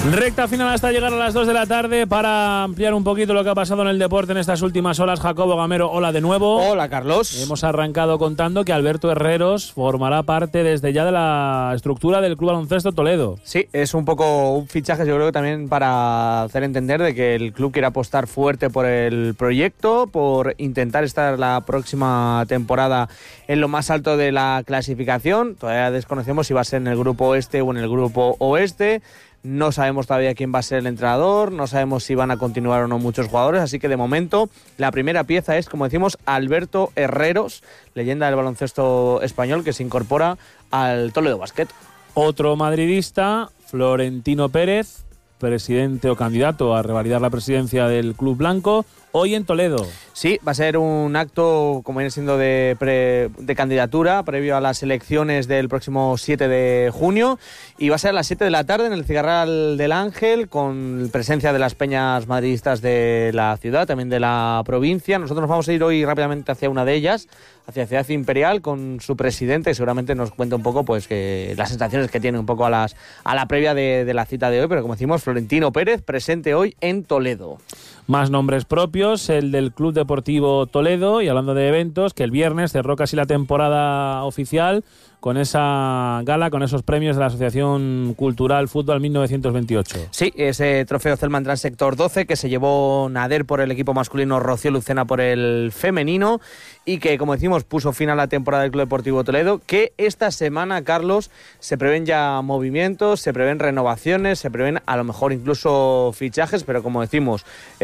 Recta final hasta llegar a las 2 de la tarde para ampliar un poquito lo que ha pasado en el deporte en estas últimas horas. Jacobo Gamero, hola de nuevo. Hola, Carlos. Hemos arrancado contando que Alberto Herreros formará parte desde ya de la estructura del Club Baloncesto Toledo. Sí, es un poco un fichaje, yo creo que también para hacer entender de que el club quiere apostar fuerte por el proyecto, por intentar estar la próxima temporada en lo más alto de la clasificación. Todavía desconocemos si va a ser en el grupo este o en el grupo oeste. No sabemos todavía quién va a ser el entrenador, no sabemos si van a continuar o no muchos jugadores, así que de momento la primera pieza es, como decimos, Alberto Herreros, leyenda del baloncesto español, que se incorpora al Toledo Basket. Otro madridista, Florentino Pérez, presidente o candidato a revalidar la presidencia del Club Blanco, hoy en Toledo. Sí, va a ser un acto, como viene siendo de candidatura, previo a las elecciones del próximo 7 de junio, y va a ser a las 7 de la tarde en el Cigarral del Ángel, con presencia de las peñas madridistas de la ciudad, también de la provincia. Nosotros nos vamos a ir hoy rápidamente hacia una de ellas, hacia Ciudad Imperial, con su presidente, y seguramente nos cuenta un poco pues que las sensaciones que tiene un poco a la previa de la cita de hoy, pero como decimos, Florentino Pérez, presente hoy en Toledo. Más nombres propios, el del Club Deportivo Toledo, y hablando de eventos, que el viernes cerró casi la temporada oficial con esa gala, con esos premios de la Asociación Cultural Fútbol 1928. Sí, ese trofeo Celman Transsector 12 que se llevó Nader por el equipo masculino, Rocío Lucena por el femenino, y que, como decimos, puso fin a la temporada del Club Deportivo Toledo, que esta semana, Carlos, se prevén ya movimientos, se prevén renovaciones, se prevén a lo mejor incluso fichajes, pero como decimos,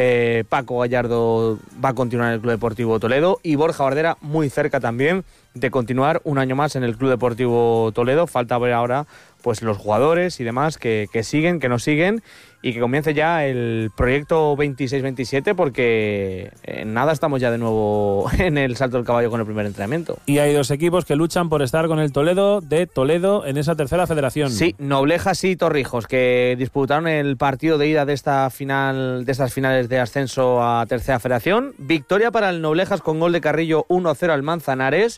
Paco Gallardo va a continuar en el Club Deportivo Toledo y Borja Bardera muy cerca también de continuar un año más en el Club Deportivo Toledo. Falta ver ahora pues los jugadores y demás que siguen, que no siguen, y que comience ya el proyecto 26-27, porque en nada estamos ya de nuevo en el salto del caballo con el primer entrenamiento. Y hay dos equipos que luchan por estar con el Toledo de Toledo en esa tercera federación. Sí, Noblejas y Torrijos, que disputaron el partido de ida de estas finales de ascenso a tercera federación. Victoria para el Noblejas con gol de Carrillo, 1-0 al Manzanares.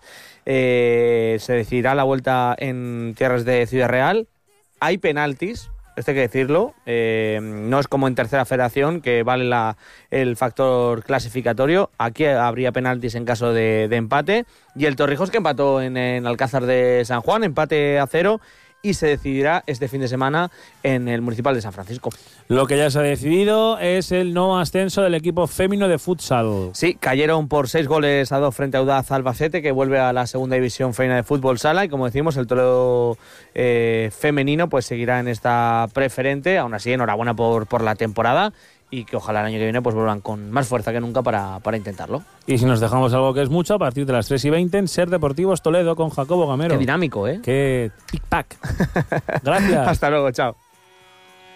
Se decidirá la vuelta en tierras de Ciudad Real. Hay penaltis, esto hay que decirlo, no es como en tercera federación que vale el factor clasificatorio. Aquí habría penaltis en caso de empate, y el Torrijos que empató en Alcázar de San Juan, empate a 0, y se decidirá este fin de semana en el Municipal de San Francisco. Lo que ya se ha decidido es el no ascenso del equipo femenino de futsal. Sí, cayeron por 6-2 frente a Audaz Albacete, que vuelve a la segunda división femenina de fútbol sala, y como decimos, el Toledo femenino pues seguirá en esta preferente. Aún así, enhorabuena por la temporada, y que ojalá el año que viene pues vuelvan con más fuerza que nunca para intentarlo. Y si nos dejamos algo que es mucho, a partir de las 3:20 en Ser Deportivos Toledo con Jacobo Gamero. Qué dinámico, ¿eh? Qué tic-tac. Gracias. Hasta luego, chao.